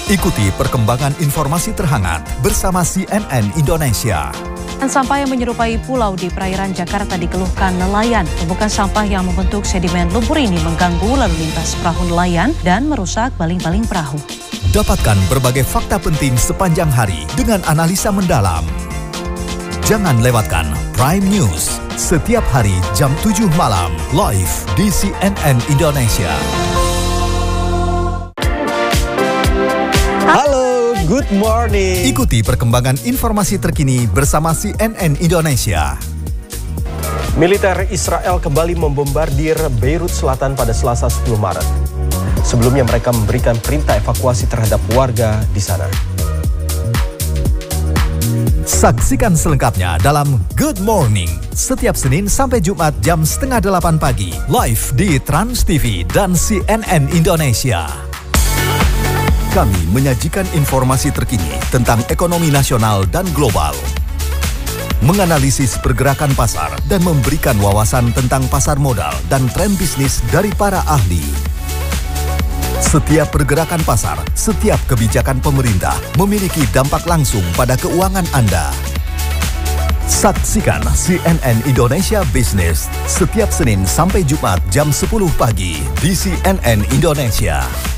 Ikuti perkembangan informasi terhangat bersama CNN Indonesia. Sampah yang menyerupai pulau di perairan Jakarta dikeluhkan nelayan. Tumpukan sampah yang membentuk sedimen lumpur ini mengganggu lalu lintas perahu nelayan dan merusak baling-baling perahu. Dapatkan berbagai fakta penting sepanjang hari dengan analisa mendalam. Jangan lewatkan Prime News setiap hari jam 7 malam live di CNN Indonesia. Halo, good morning. Ikuti perkembangan informasi terkini bersama CNN Indonesia. Militer Israel kembali membombardir Beirut Selatan pada Selasa 10 Maret. Sebelumnya mereka memberikan perintah evakuasi terhadap warga di sana. Saksikan selengkapnya dalam Good Morning setiap Senin sampai Jumat jam 7:30 pagi live di Trans TV dan CNN Indonesia. Kami menyajikan informasi terkini tentang ekonomi nasional dan global, menganalisis pergerakan pasar dan memberikan wawasan tentang pasar modal dan tren bisnis dari para ahli. Setiap pergerakan pasar, setiap kebijakan pemerintah memiliki dampak langsung pada keuangan Anda. Saksikan CNN Indonesia Business setiap Senin sampai Jumat jam 10 pagi di CNN Indonesia.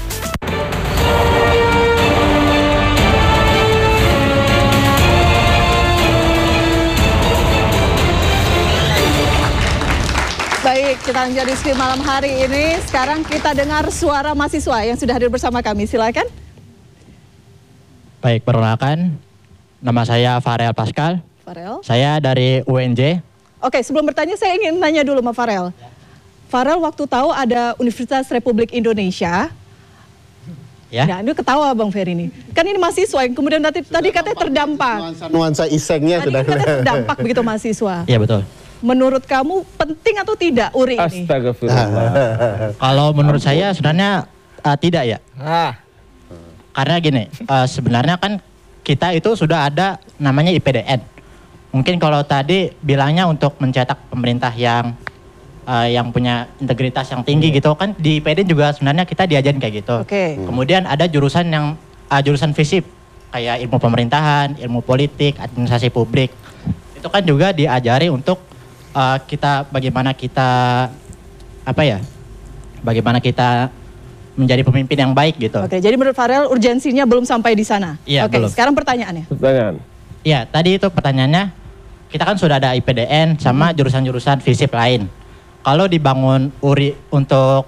Baik, kita lanjut diskusi malam hari ini. Sekarang kita dengar suara mahasiswa yang sudah hadir bersama kami. Silakan. Baik, perkenalkan. Nama saya Farel Pascal. Farel. Saya dari UNJ. Oke, sebelum bertanya saya ingin tanya dulu sama Farel. Farel waktu tahu ada Universitas Republik Indonesia. Ya. Nah, ini ketawa Bang Ferry ini. Kan ini mahasiswa yang kemudian tadi katanya terdampak. Nuansa isengnya Tadi sudah katanya terdampak begitu mahasiswa. Iya, betul. Menurut kamu penting atau tidak URI ini? Astagfirullah. Kalau menurut saya sebenarnya tidak ya. Karena gini, sebenarnya kan kita itu sudah ada namanya IPDN. Mungkin kalau tadi bilangnya untuk mencetak pemerintah yang punya integritas yang tinggi gitu kan, di IPDN juga sebenarnya kita diajarin kayak gitu. Oke. Kemudian ada jurusan yang jurusan FISIP kayak ilmu pemerintahan, ilmu politik, administrasi publik. Itu kan juga diajari untuk kita bagaimana kita menjadi pemimpin yang baik gitu. Oke, jadi menurut Farel urgensinya belum sampai di sana. Iya, Oke, belum. sekarang pertanyaannya. Iya, tadi itu pertanyaannya, kita kan sudah ada IPDN sama jurusan-jurusan FISIP lain. Kalau dibangun URI untuk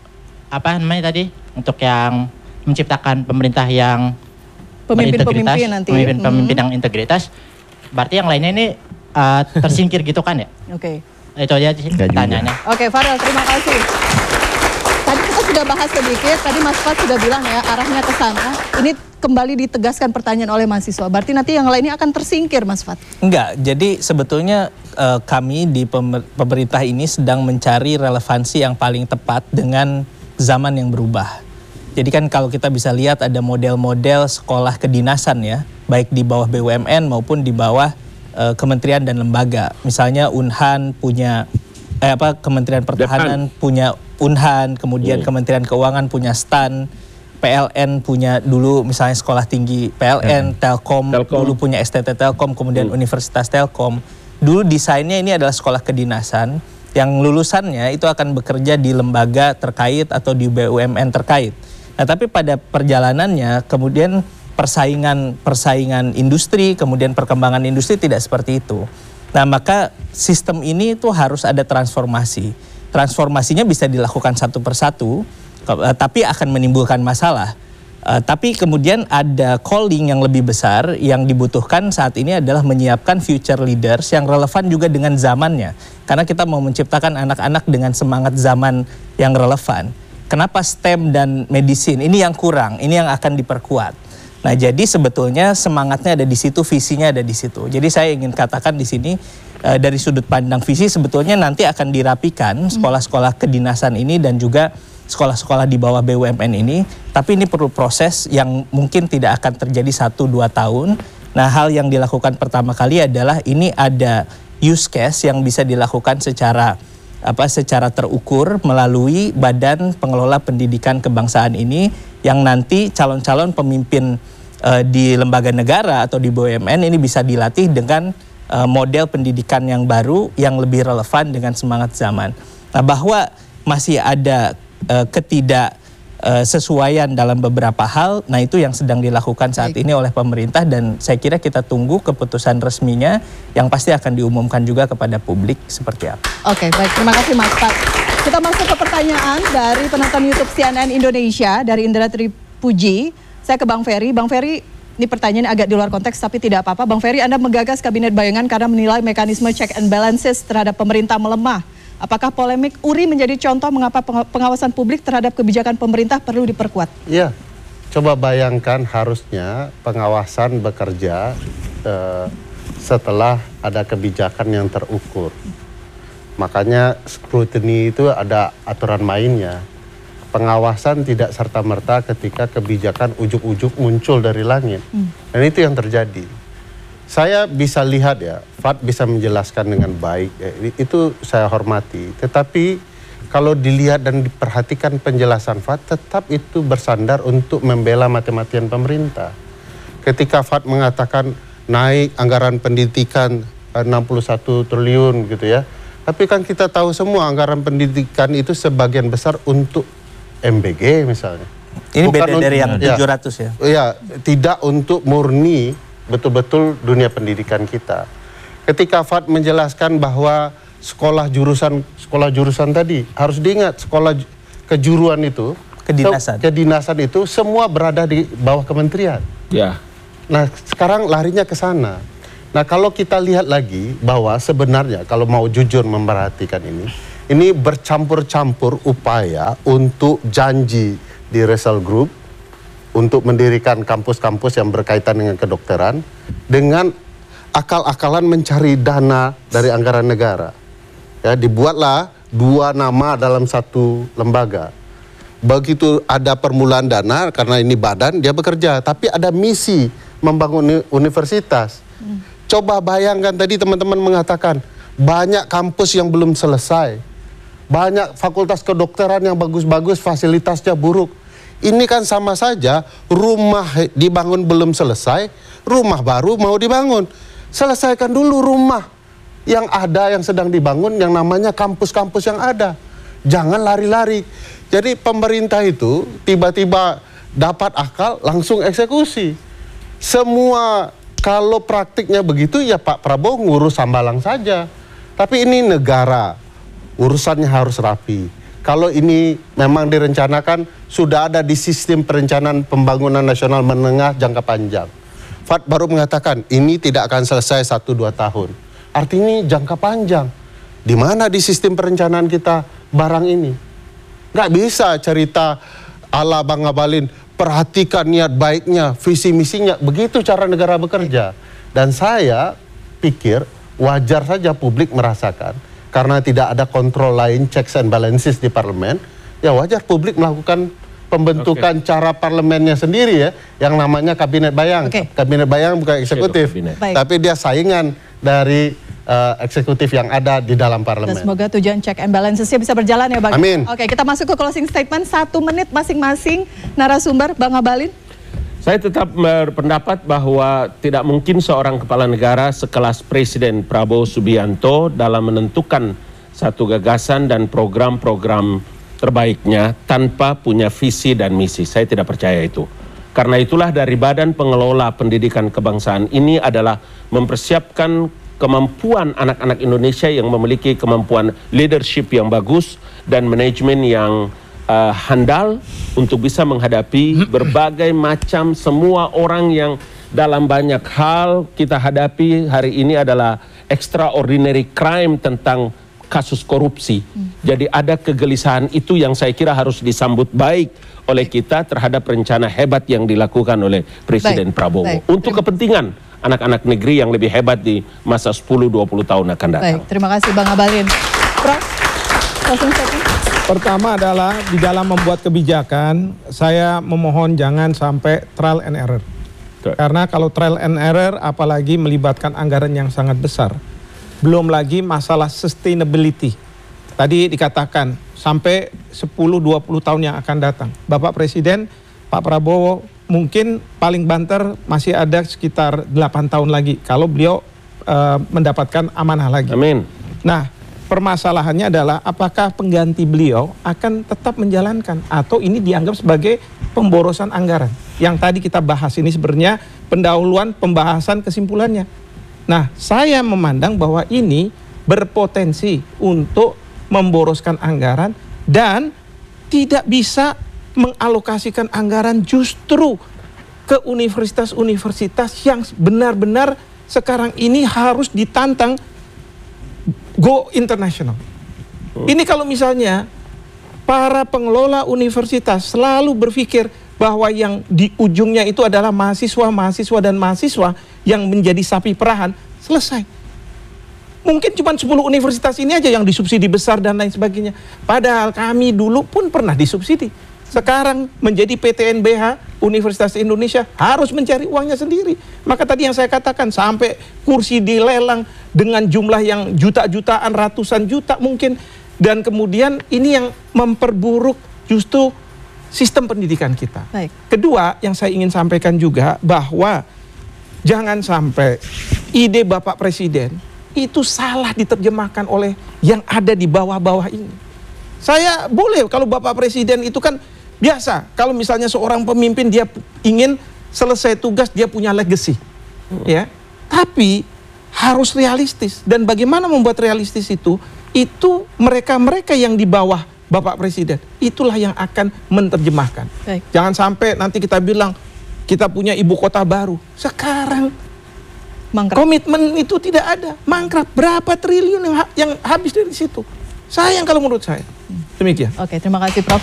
untuk yang menciptakan pemerintah yang Pemimpin-pemimpin nanti. Pemimpin yang integritas, berarti yang lainnya ini tersingkir gitu kan ya? Oke. Itu aja sih pertanyaannya. Oke, Farel, terima kasih. Tadi kita sudah bahas sedikit, tadi Mas Fat sudah bilang ya arahnya ke sana. Ini kembali ditegaskan pertanyaan oleh mahasiswa. Berarti nanti yang lainnya akan tersingkir, Mas Fat? Enggak, jadi sebetulnya kami di pemerintah ini sedang mencari relevansi yang paling tepat dengan zaman yang berubah. Jadi kan kalau kita bisa lihat ada model-model sekolah kedinasan ya, baik di bawah BUMN maupun di bawah kementerian dan lembaga. Misalnya Unhan punya Kementerian Pertahanan punya Unhan, kemudian Kementerian Keuangan punya STAN, PLN punya dulu misalnya sekolah tinggi PLN, Telkom dulu punya STT Telkom, kemudian Universitas Telkom. Dulu desainnya ini adalah sekolah kedinasan yang lulusannya itu akan bekerja di lembaga terkait atau di BUMN terkait. Nah, tapi pada perjalanannya kemudian persaingan industri, kemudian perkembangan industri tidak seperti itu. Nah, maka sistem ini tuh harus ada transformasi. Transformasinya bisa dilakukan satu persatu, tapi akan menimbulkan masalah. Tapi kemudian ada calling yang lebih besar yang dibutuhkan saat ini adalah menyiapkan future leaders yang relevan juga dengan zamannya. Karena kita mau menciptakan anak-anak dengan semangat zaman yang relevan. Kenapa STEM dan medicine? Ini yang kurang, ini yang akan diperkuat. Nah, jadi sebetulnya semangatnya ada di situ, visinya ada di situ. Jadi saya ingin katakan di sini dari sudut pandang visi sebetulnya nanti akan dirapikan sekolah-sekolah kedinasan ini dan juga sekolah-sekolah di bawah BUMN ini. Tapi ini perlu proses yang mungkin tidak akan terjadi 1-2 tahun. Nah, hal yang dilakukan pertama kali adalah ini ada use case yang bisa dilakukan secara secara terukur melalui Badan Pengelola Pendidikan Kebangsaan ini, yang nanti calon-calon pemimpin di lembaga negara atau di BUMN ini bisa dilatih dengan model pendidikan yang baru yang lebih relevan dengan semangat zaman. Nah, bahwa masih ada ketidaksesuaian dalam beberapa hal, nah itu yang sedang dilakukan saat ini oleh pemerintah, dan saya kira kita tunggu keputusan resminya yang pasti akan diumumkan juga kepada publik seperti apa. Oke, baik, terima kasih Mas Pat. Kita masuk ke pertanyaan dari penonton YouTube CNN Indonesia dari Indra Tripuji. Saya ke Bang Ferry. Bang Ferry, ini pertanyaan agak di luar konteks tapi tidak apa-apa. Bang Ferry, Anda menggagas kabinet bayangan karena menilai mekanisme check and balances terhadap pemerintah melemah. Apakah polemik URI menjadi contoh mengapa pengawasan publik terhadap kebijakan pemerintah perlu diperkuat? Iya, coba bayangkan harusnya pengawasan bekerja setelah ada kebijakan yang terukur. Makanya scrutiny itu ada aturan mainnya. Pengawasan tidak serta-merta ketika kebijakan ujuk-ujuk muncul dari langit. Dan itu yang terjadi. Saya bisa lihat ya, Fad bisa menjelaskan dengan baik, ya, itu saya hormati. Tetapi kalau dilihat dan diperhatikan penjelasan Fad, tetap itu bersandar untuk membela mati-matian pemerintah. Ketika Fad mengatakan naik anggaran pendidikan 61 triliun gitu ya, tapi kan kita tahu semua anggaran pendidikan itu sebagian besar untuk MBG misalnya. Ini bukan beda dari yang 700 ya? Iya, tidak untuk murni betul-betul dunia pendidikan kita. Ketika Fad menjelaskan bahwa sekolah jurusan tadi, harus diingat sekolah kejuruan itu, kedinasan itu semua berada di bawah kementerian. Ya. Nah, sekarang larinya ke sana. Nah, kalau kita lihat lagi bahwa sebenarnya kalau mau jujur memperhatikan ini bercampur-campur upaya untuk janji di Resel Group untuk mendirikan kampus-kampus yang berkaitan dengan kedokteran dengan akal-akalan mencari dana dari anggaran negara. Ya, dibuatlah 2 nama dalam satu lembaga. Begitu ada permulaan dana, karena ini badan, dia bekerja. Tapi ada misi membangun universitas. Coba bayangkan tadi teman-teman mengatakan, banyak kampus yang belum selesai. Banyak fakultas kedokteran yang bagus-bagus, fasilitasnya buruk. Ini kan sama saja, rumah dibangun belum selesai, rumah baru mau dibangun. Selesaikan dulu rumah yang ada, yang sedang dibangun, yang namanya kampus-kampus yang ada. Jangan lari-lari. Jadi pemerintah itu tiba-tiba dapat akal, langsung eksekusi. Semua kalau praktiknya begitu ya Pak Prabowo ngurus Hambalang saja. Tapi ini negara, urusannya harus rapi. Kalau ini memang direncanakan, sudah ada di sistem perencanaan pembangunan nasional menengah jangka panjang. Fad baru mengatakan, ini tidak akan selesai 1-2 tahun. Artinya jangka panjang. Di mana di sistem perencanaan kita barang ini? Nggak bisa cerita ala Bang Ngabalin, perhatikan niat baiknya, visi misinya. Begitu cara negara bekerja. Dan saya pikir wajar saja publik merasakan, karena tidak ada kontrol lain, checks and balances di parlemen, ya wajar publik melakukan pembentukan cara parlemennya sendiri ya, yang namanya kabinet bayang. Kabinet bayang bukan eksekutif, tapi dia saingan dari eksekutif yang ada di dalam parlemen. Dan semoga tujuan check and balancesnya bisa berjalan ya Bang. Amin. Oke, kita masuk ke closing statement, 1 menit masing-masing narasumber. Bang Ngabalin. Saya tetap berpendapat bahwa tidak mungkin seorang kepala negara sekelas Presiden Prabowo Subianto dalam menentukan satu gagasan dan program-program terbaiknya tanpa punya visi dan misi. Saya tidak percaya itu. Karena itulah dari Badan Pengelola Pendidikan Kebangsaan ini adalah mempersiapkan kemampuan anak-anak Indonesia yang memiliki kemampuan leadership yang bagus dan manajemen yang handal untuk bisa menghadapi berbagai macam semua orang yang dalam banyak hal kita hadapi hari ini adalah extraordinary crime tentang kasus korupsi. Jadi ada kegelisahan itu yang saya kira harus disambut baik oleh kita terhadap rencana hebat yang dilakukan oleh Presiden Prabowo. Untuk kepentingan anak-anak negeri yang lebih hebat di masa 10-20 tahun akan datang. Baik, terima kasih Bang Ngabalin. Prof, closing statement. Pertama adalah di dalam membuat kebijakan, saya memohon jangan sampai trial and error. Karena kalau trial and error apalagi melibatkan anggaran yang sangat besar. Belum lagi masalah sustainability. Tadi dikatakan sampai 10-20 tahun yang akan datang. Bapak Presiden, Pak Prabowo mungkin paling banter masih ada sekitar 8 tahun lagi kalau beliau mendapatkan amanah lagi. Amin. Nah, permasalahannya adalah apakah pengganti beliau akan tetap menjalankan atau ini dianggap sebagai pemborosan anggaran. Yang tadi kita bahas ini sebenarnya pendahuluan pembahasan kesimpulannya. Nah, saya memandang bahwa ini berpotensi untuk memboroskan anggaran dan tidak bisa mengalokasikan anggaran justru ke universitas-universitas yang benar-benar sekarang ini harus ditantang go international. Ini kalau misalnya para pengelola universitas selalu berpikir bahwa yang di ujungnya itu adalah mahasiswa dan mahasiswa yang menjadi sapi perahan, selesai. Mungkin cuma 10 universitas ini aja yang disubsidi besar dan lain sebagainya. Padahal kami dulu pun pernah disubsidi. Sekarang menjadi PTNBH, Universitas Indonesia harus mencari uangnya sendiri. Maka tadi yang saya katakan sampai kursi dilelang dengan jumlah yang juta-jutaan, ratusan juta mungkin. Dan kemudian ini yang memperburuk justru sistem pendidikan kita. Baik. Kedua yang saya ingin sampaikan juga bahwa jangan sampai ide Bapak Presiden itu salah diterjemahkan oleh yang ada di bawah-bawah ini. Saya boleh kalau Bapak Presiden itu kan biasa. Kalau misalnya seorang pemimpin dia ingin selesai tugas dia punya legacy. Ya. Tapi harus realistis. Dan bagaimana membuat realistis itu mereka-mereka yang di bawah Bapak Presiden itulah yang akan menerjemahkan. Baik. Jangan sampai nanti kita bilang kita punya ibu kota baru. Sekarang mangkrak. Komitmen itu tidak ada. Mangkrak berapa triliun yang habis dari situ. Sayang kalau menurut saya. Demikian. Oke, terima kasih Prof.